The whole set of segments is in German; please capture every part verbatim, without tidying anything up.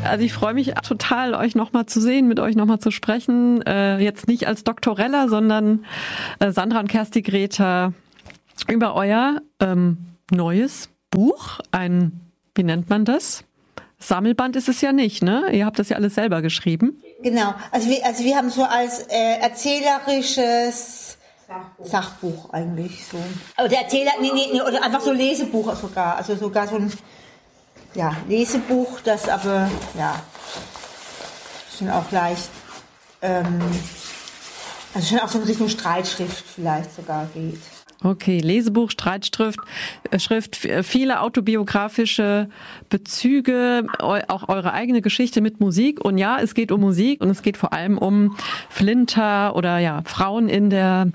Also ich freue mich total, euch nochmal zu sehen, mit euch nochmal zu sprechen. Äh, jetzt nicht als Doktorella, sondern äh, Sandra und Kersti Greta über euer ähm, neues Buch. Ein, wie nennt man das? Sammelband ist es ja nicht, ne? Ihr habt das ja alles selber geschrieben. Genau. Also wir, also wir haben so als äh, erzählerisches Sachbuch. Sachbuch eigentlich so. Oder Erzähler, nee, nee, nee, oder einfach so Lesebuch sogar. Also sogar so ein ja, Lesebuch, das aber ja schon auch leicht, ähm, also schon auch so in Richtung Streitschrift vielleicht sogar geht. Okay, Lesebuch, Streitschrift, Schrift, viele autobiografische Bezüge, auch eure eigene Geschichte mit Musik. Und ja, es geht um Musik und es geht vor allem um Flinter oder ja Frauen in der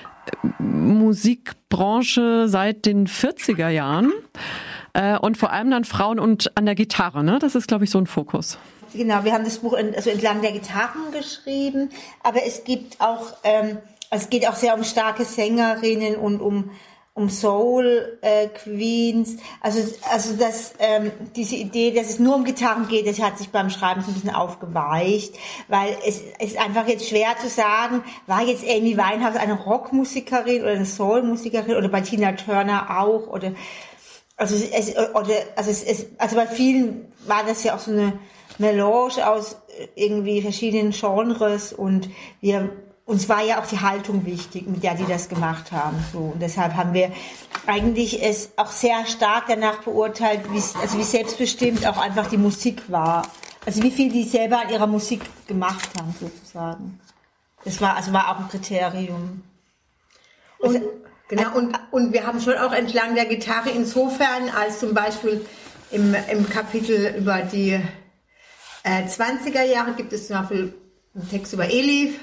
Musikbranche seit den vierziger Jahren. Und vor allem dann Frauen und an der Gitarre, ne? Das ist, glaube ich, so ein Fokus. Genau, wir haben das Buch also entlang der Gitarren geschrieben, aber es gibt auch... Ähm, Also es geht auch sehr um starke Sängerinnen und um um Soul äh, Queens. Also also das ähm, diese Idee, dass es nur um Gitarren geht, das hat sich beim Schreiben so ein bisschen aufgeweicht, weil es ist einfach jetzt schwer zu sagen, war jetzt Amy Winehouse eine Rockmusikerin oder eine Soulmusikerin oder bei Tina Turner auch oder also es oder also es ist also bei vielen war das ja auch so eine Melange aus irgendwie verschiedenen Genres und wir uns war ja auch die Haltung wichtig, mit der die das gemacht haben. So. Und deshalb haben wir eigentlich es auch sehr stark danach beurteilt, wie, also wie selbstbestimmt auch einfach die Musik war. Also wie viel die selber an ihrer Musik gemacht haben, sozusagen. Das war, also war auch ein Kriterium. Und, also, genau, und, und wir haben schon auch entlang der Gitarre insofern, als zum Beispiel im, im Kapitel über die äh, zwanziger Jahre gibt es zum Beispiel einen Text über Elif,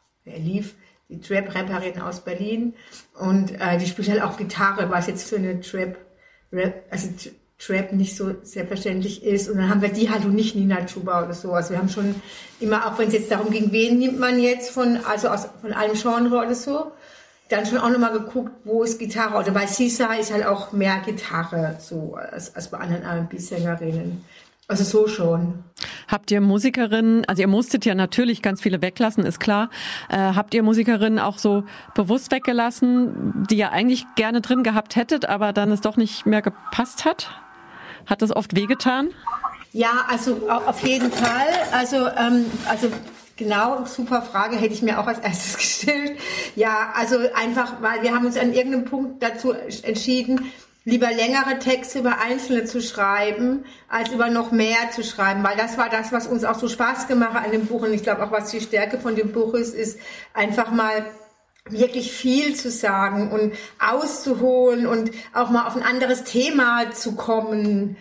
Elif, die Trap-Rapperin aus Berlin und äh, die spielt halt auch Gitarre, was jetzt für eine Trap, Rap, also Trap nicht so selbstverständlich ist und dann haben wir die halt und nicht Nina Chuba oder so, also wir haben schon immer, auch wenn es jetzt darum ging, wen nimmt man jetzt von, also aus, von einem Genre oder so, dann schon auch nochmal geguckt, wo ist Gitarre, oder bei Sisa ist halt auch mehr Gitarre, so, als, als bei anderen R und B-Sängerinnen. Also so schon. Habt ihr Musikerinnen, also ihr musstet ja natürlich ganz viele weglassen, ist klar. Äh, habt ihr Musikerinnen auch so bewusst weggelassen, die ihr eigentlich gerne drin gehabt hättet, aber dann es doch nicht mehr gepasst hat? Hat das oft wehgetan? Ja, also auf jeden Fall. Also, ähm, also genau, super Frage, hätte ich mir auch als erstes gestellt. Ja, also einfach, weil wir haben uns an irgendeinem Punkt dazu entschieden, lieber längere Texte über Einzelne zu schreiben, als über noch mehr zu schreiben, weil das war das, was uns auch so Spaß gemacht hat an dem Buch und ich glaube auch, was die Stärke von dem Buch ist, ist einfach mal wirklich viel zu sagen und auszuholen und auch mal auf ein anderes Thema zu kommen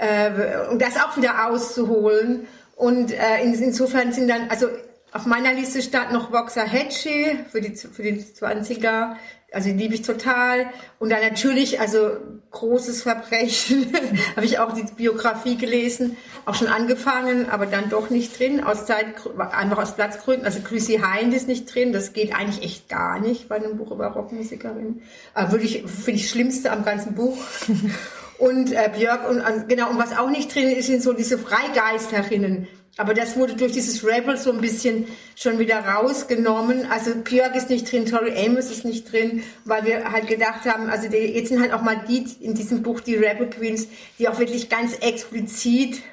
äh, und das auch wieder auszuholen und äh, in, insofern sind dann, also auf meiner Liste stand noch Waxahachie für die für die zwanziger, also die liebe ich total. Und dann natürlich, also großes Verbrechen, habe ich auch die Biografie gelesen, auch schon angefangen, aber dann doch nicht drin, aus Zeit, einfach aus Platzgründen. Also Chrissy Hind ist nicht drin, das geht eigentlich echt gar nicht bei einem Buch über Rockmusikerin. Aber würde ich, finde ich das Schlimmste am ganzen Buch. Und äh, Björk, und also, genau, und was auch nicht drin ist, sind so diese Freigeisterinnen. Aber das wurde durch dieses Rebel so ein bisschen schon wieder rausgenommen. Also Björk ist nicht drin, Tori Amos ist nicht drin, weil wir halt gedacht haben, also die, jetzt sind halt auch mal die in diesem Buch, die Rebel Queens, die auch wirklich ganz explizit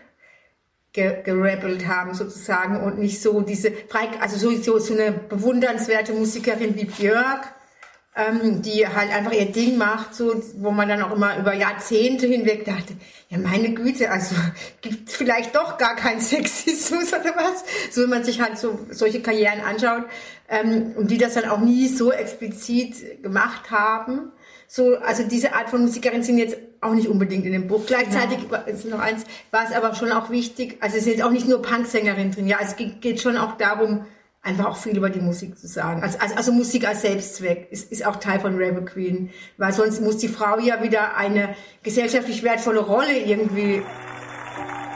ge gerebelt haben sozusagen und nicht so diese, also so, so, so eine bewundernswerte Musikerin wie Björk, ähm, die halt einfach ihr Ding macht, so, wo man dann auch immer über Jahrzehnte hinweg dachte, ja meine Güte, also gibt vielleicht doch gar keinen Sexismus oder was, so wenn man sich halt so solche Karrieren anschaut, ähm, und die das dann auch nie so explizit gemacht haben. So, also diese Art von Musikerin sind jetzt auch nicht unbedingt in dem Buch. Gleichzeitig ja. ist noch eins, war es aber schon auch wichtig, also es sind jetzt auch nicht nur Punksängerin drin, ja, es geht, geht schon auch darum, einfach auch viel über die Musik zu sagen. Also, also, also Musik als Selbstzweck ist, ist auch Teil von Rebel Queen, weil sonst muss die Frau ja wieder eine gesellschaftlich wertvolle Rolle irgendwie